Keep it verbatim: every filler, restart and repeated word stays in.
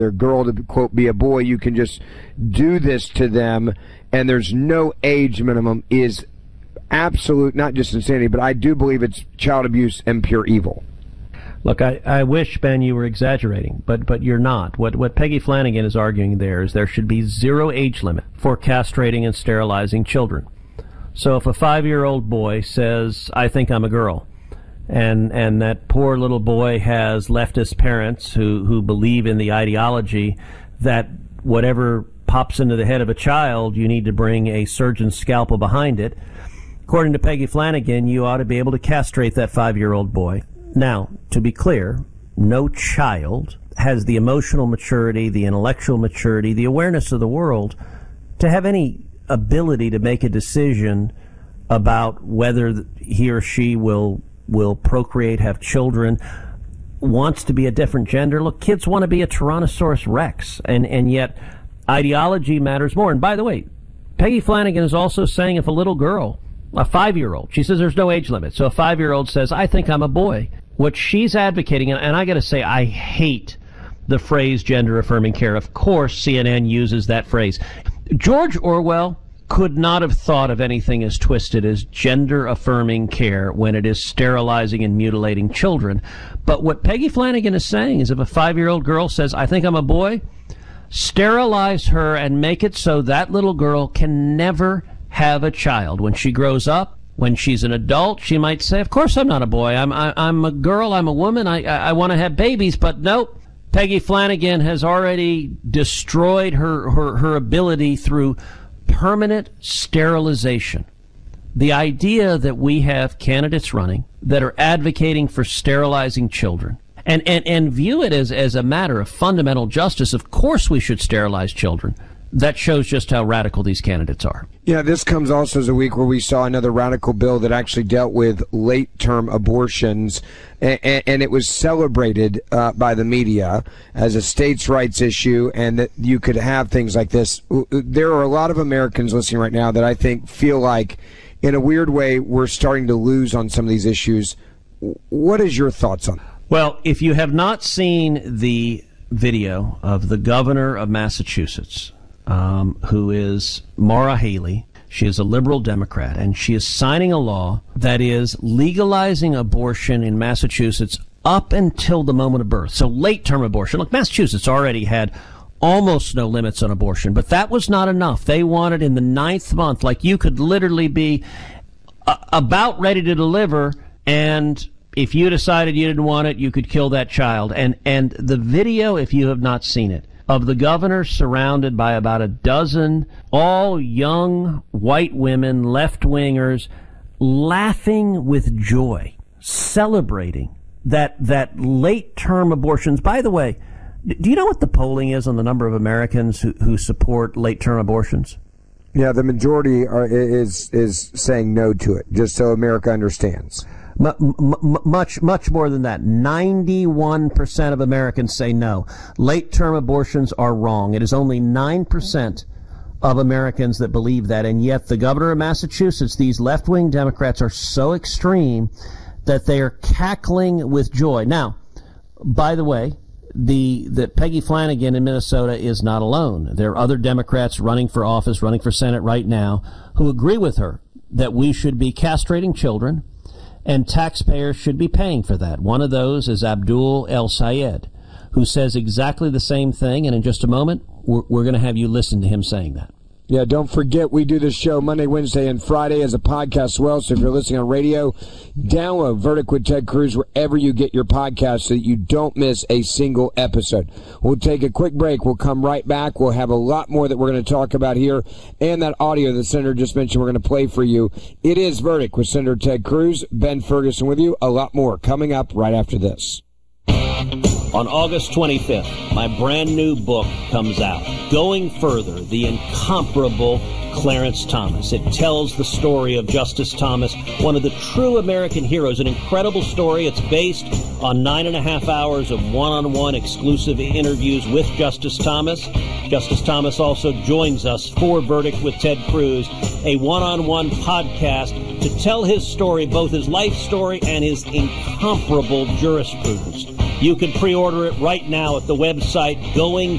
their girl to, quote, be a boy. You can just do this to them, and there's no age minimum is absolute, not just insanity, but I do believe it's child abuse and pure evil. Look, I, I wish, Ben, you were exaggerating, but but you're not. What what Peggy Flanagan is arguing there is there should be zero age limit for castrating and sterilizing children. So if a five-year-old boy says, I think I'm a girl, and and that poor little boy has leftist parents who, who believe in the ideology that whatever pops into the head of a child, you need to bring a surgeon's scalpel behind it. According to Peggy Flanagan, you ought to be able to castrate that five-year-old boy. Now, to be clear, no child has the emotional maturity, the intellectual maturity, the awareness of the world to have any ability to make a decision about whether he or she will will procreate, have children, wants to be a different gender. Look, kids want to be a Tyrannosaurus Rex, and, and yet ideology matters more. And by the way, Peggy Flanagan is also saying if a little girl, a five-year-old, she says there's no age limit, so a five-year-old says, I think I'm a boy. What she's advocating, and, and I got to say, I hate the phrase gender-affirming care. Of course, C N N uses that phrase. George Orwell could not have thought of anything as twisted as gender-affirming care when it is sterilizing and mutilating children. But what Peggy Flanagan is saying is if a five-year-old girl says, I think I'm a boy, sterilize her and make it so that little girl can never have a child. When she grows up, when she's an adult, she might say, of course I'm not a boy. I'm I, I'm a girl. I'm a woman. I, I, I want to have babies. But nope. Peggy Flanagan has already destroyed her, her, her ability through permanent sterilization. The idea that we have candidates running that are advocating for sterilizing children and, and, and view it as, as a matter of fundamental justice. Of course we should sterilize children. That shows just how radical these candidates are. Yeah, this comes also as a week where we saw another radical bill that actually dealt with late-term abortions, and, and it was celebrated uh, by the media as a states' rights issue, and that you could have things like this. There are a lot of Americans listening right now that I think feel like, in a weird way, we're starting to lose on some of these issues. What is your thoughts on that? Well, if you have not seen the video of the governor of Massachusetts, Um, who is Maura Haley. She is a liberal Democrat, and she is signing a law that is legalizing abortion in Massachusetts up until the moment of birth. So late-term abortion. Look, Massachusetts already had almost no limits on abortion, but that was not enough. They wanted in the ninth month, like you could literally be uh, about ready to deliver, and if you decided you didn't want it, you could kill that child. And, and the video, if you have not seen it, of the governor surrounded by about a dozen all young white women, left-wingers, laughing with joy, celebrating that that late-term abortions. By the way, do you know what the polling is on the number of Americans who, who support late-term abortions? Yeah, the majority are, is is saying no to it, just so America understands. M- m- much, much more than that. ninety-one percent of Americans say no. Late-term abortions are wrong. It is only nine percent of Americans that believe that, and yet the governor of Massachusetts, these left-wing Democrats are so extreme that they are cackling with joy. Now, by the way, the that Peggy Flanagan in Minnesota is not alone. There are other Democrats running for office, running for Senate right now, who agree with her that we should be castrating children, and taxpayers should be paying for that. One of those is Abdul El-Sayed, who says exactly the same thing, and in just a moment, we're, we're going to have you listen to him saying that. Yeah, don't forget, we do this show Monday, Wednesday, and Friday as a podcast as well, so if you're listening on radio, download Verdict with Ted Cruz wherever you get your podcast so that you don't miss a single episode. We'll take a quick break. We'll come right back. We'll have a lot more that we're going to talk about here, and that audio the Senator just mentioned we're going to play for you. It is Verdict with Senator Ted Cruz. Ben Ferguson with you. A lot more coming up right after this. On August twenty-fifth, my brand new book comes out, Going Further, The Incomparable Clarence Thomas. It tells the story of Justice Thomas, one of the true American heroes, an incredible story. It's based on nine and a half hours of one-on-one exclusive interviews with Justice Thomas. Justice Thomas also joins us for Verdict with Ted Cruz, a one-on-one podcast to tell his story, both his life story and his incomparable jurisprudence. You can pre-order it right now at the website going